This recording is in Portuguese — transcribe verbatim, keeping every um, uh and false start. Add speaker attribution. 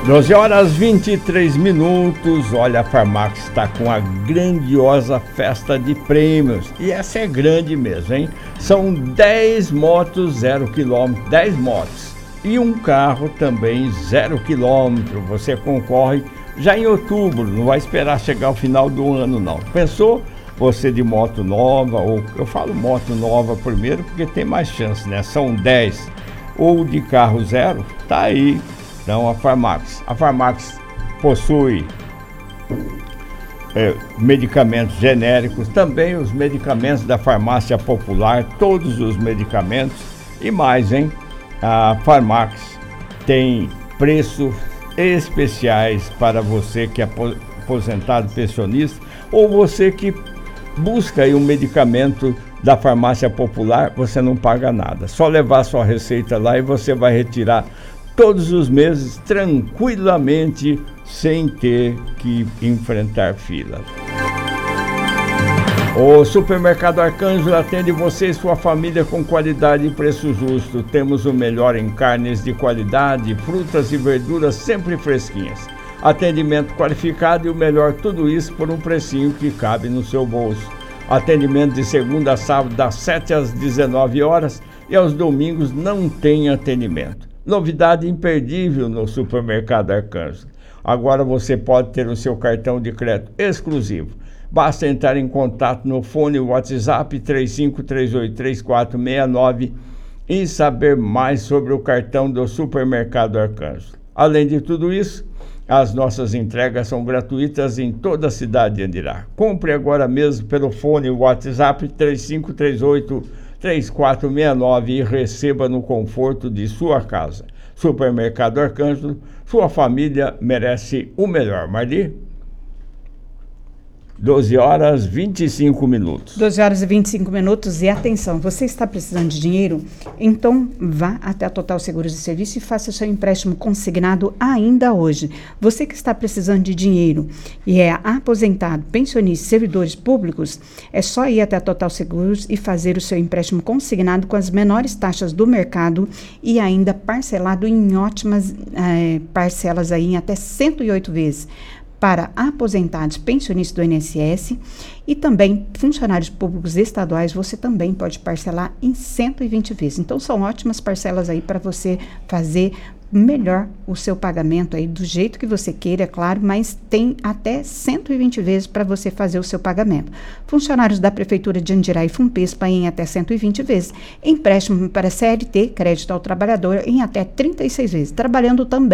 Speaker 1: doze horas e vinte e três minutos. Olha, a Farmax está com a grandiosa festa de prêmios. E essa é grande mesmo, hein? São dez motos zero quilômetro, dez motos. E um carro também zero quilômetro. Você concorre já em outubro, não vai esperar chegar o final do ano, não. Pensou? Você de moto nova, ou eu falo moto nova primeiro porque tem mais chance, né? São dez. Ou de carro zero, tá aí. Então, a Farmax. A Farmax possui é, medicamentos genéricos, também os medicamentos da farmácia popular, todos os medicamentos e mais, hein? A Farmax tem preços especiais para você que é aposentado, pensionista, ou você que busca aí um medicamento da farmácia popular, você não paga nada. Só levar sua receita lá e você vai retirar todos os meses tranquilamente, sem ter que enfrentar filas. O Supermercado Arcanjo atende você e sua família com qualidade e preço justo. Temos o melhor em carnes de qualidade, frutas e verduras sempre fresquinhas. Atendimento qualificado e o melhor, tudo isso por um precinho que cabe no seu bolso. Atendimento de segunda a sábado, das sete às dezenove horas, e aos domingos não tem atendimento. Novidade imperdível no Supermercado Arcanjo. Agora você pode ter o seu cartão de crédito exclusivo. Basta entrar em contato no fone WhatsApp três cinco três oito três quatro seis nove e saber mais sobre o cartão do Supermercado Arcanjo. Além de tudo isso, as nossas entregas são gratuitas em toda a cidade de Andirá. Compre agora mesmo pelo fone WhatsApp três cinco três oito três quatro seis nove e receba no conforto de sua casa. Supermercado Arcanjo, sua família merece o melhor. Marli? doze horas e vinte e cinco minutos.
Speaker 2: doze horas e vinte e cinco minutos. E atenção, você está precisando de dinheiro? Então vá até a Total Seguros e Serviço e faça o seu empréstimo consignado ainda hoje. Você que está precisando de dinheiro e é aposentado, pensionista, servidores públicos, é só ir até a Total Seguros e fazer o seu empréstimo consignado com as menores taxas do mercado e ainda parcelado em ótimas é, parcelas aí em até cento e oito vezes. Para aposentados, pensionistas do I N S S e também funcionários públicos estaduais, você também pode parcelar em cento e vinte vezes. Então, são ótimas parcelas aí para você fazer melhor o seu pagamento aí, do jeito que você queira, é claro, mas tem até cento e vinte vezes para você fazer o seu pagamento. Funcionários da Prefeitura de Andirá e Funpespa em até cento e vinte vezes. Empréstimo para C L T, crédito ao trabalhador, em até trinta e seis vezes. Trabalhando também